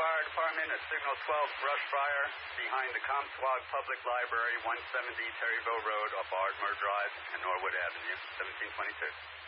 Fire Department at Signal 12, brush fire behind the Comswag Public Library, 170 Terryville Road off Ardmore Drive and Norwood Avenue, 1722.